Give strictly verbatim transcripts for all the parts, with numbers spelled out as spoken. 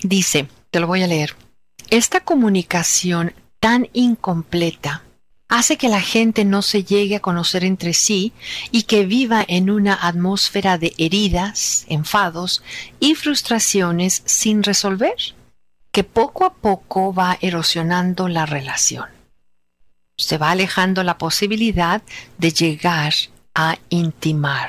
Dice, te lo voy a leer, esta comunicación tan incompleta hace que la gente no se llegue a conocer entre sí y que viva en una atmósfera de heridas, enfados y frustraciones sin resolver, que poco a poco va erosionando la relación. Se va alejando la posibilidad de llegar a intimar.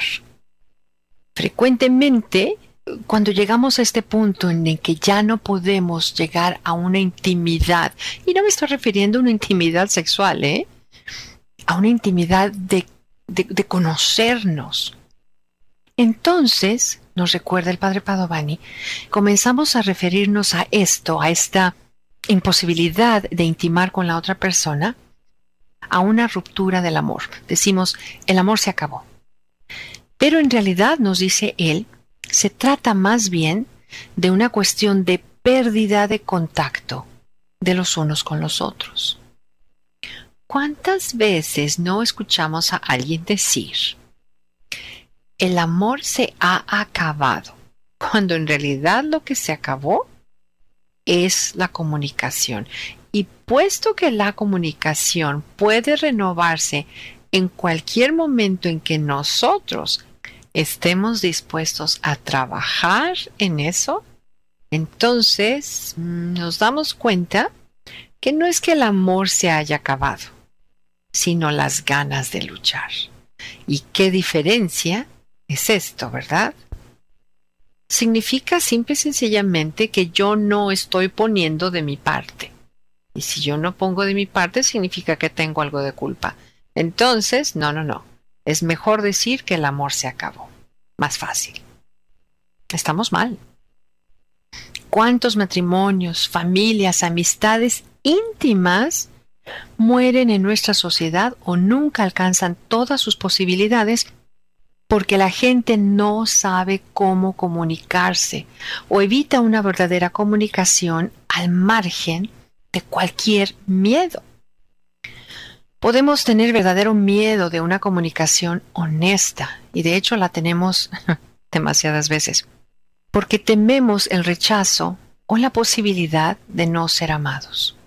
Frecuentemente, cuando llegamos a este punto en el que ya no podemos llegar a una intimidad, y no me estoy refiriendo a una intimidad sexual, ¿eh? A una intimidad de, de, de conocernos. Entonces, nos recuerda el padre Padovani, comenzamos a referirnos a esto, a esta imposibilidad de intimar con la otra persona, a una ruptura del amor. Decimos, el amor se acabó. Pero en realidad, nos dice él, se trata más bien de una cuestión de pérdida de contacto de los unos con los otros. ¿Cuántas veces no escuchamos a alguien decir, el amor se ha acabado, cuando en realidad lo que se acabó es la comunicación? Y puesto que la comunicación puede renovarse en cualquier momento en que nosotros estemos dispuestos a trabajar en eso, entonces nos damos cuenta que no es que el amor se haya acabado, sino las ganas de luchar. ¿Y qué diferencia es esto, verdad? Significa simple y sencillamente que yo no estoy poniendo de mi parte. Y si yo no pongo de mi parte, significa que tengo algo de culpa. Entonces, no, no, no. Es mejor decir que el amor se acabó. Más fácil. Estamos mal. ¿Cuántos matrimonios, familias, amistades íntimas mueren en nuestra sociedad o nunca alcanzan todas sus posibilidades porque la gente no sabe cómo comunicarse o evita una verdadera comunicación al margen de cualquier miedo? Podemos tener verdadero miedo de una comunicación honesta, y de hecho la tenemos demasiadas veces, porque tememos el rechazo o la posibilidad de no ser amados.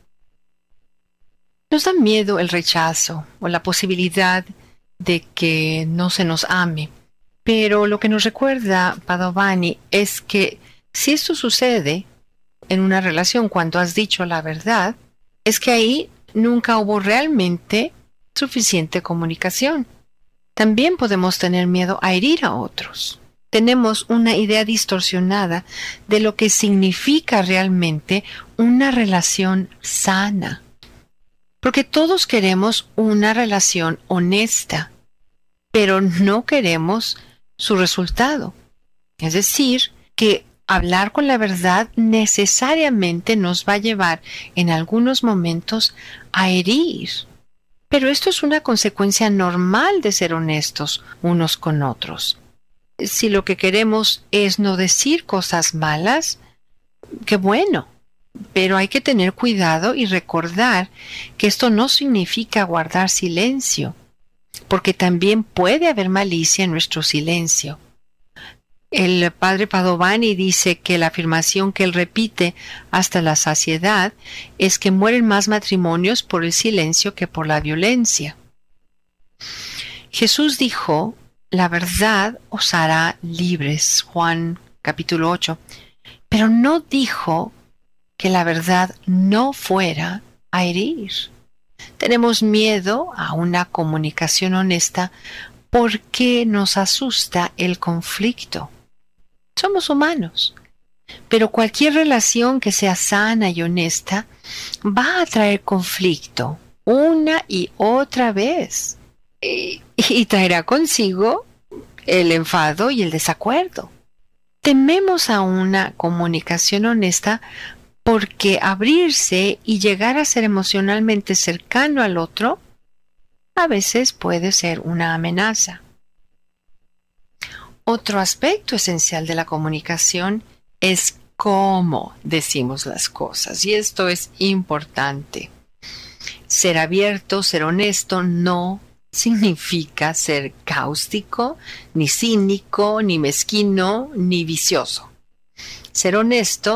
Nos da miedo el rechazo o la posibilidad de que no se nos ame, pero lo que nos recuerda Padovani es que si esto sucede en una relación cuando has dicho la verdad, es que ahí nunca hubo realmente suficiente comunicación. También podemos tener miedo a herir a otros. Tenemos una idea distorsionada de lo que significa realmente una relación sana. Porque todos queremos una relación honesta, pero no queremos su resultado. Es decir, que hablar con la verdad necesariamente nos va a llevar en algunos momentos a herir. Pero esto es una consecuencia normal de ser honestos unos con otros. Si lo que queremos es no decir cosas malas, qué bueno. Pero hay que tener cuidado y recordar que esto no significa guardar silencio, porque también puede haber malicia en nuestro silencio. El padre Padovani dice que la afirmación que él repite hasta la saciedad es que mueren más matrimonios por el silencio que por la violencia. Jesús dijo, la verdad os hará libres, Juan capítulo ocho, pero no dijo que la verdad no fuera a herir. Tenemos miedo a una comunicación honesta porque nos asusta el conflicto. Somos humanos, pero cualquier relación que sea sana y honesta va a traer conflicto una y otra vez y, y traerá consigo el enfado y el desacuerdo. Tememos a una comunicación honesta porque abrirse y llegar a ser emocionalmente cercano al otro a veces puede ser una amenaza. Otro aspecto esencial de la comunicación es cómo decimos las cosas, y esto es importante. Ser abierto, ser honesto, no significa ser cáustico, ni cínico, ni mezquino, ni vicioso. Ser honesto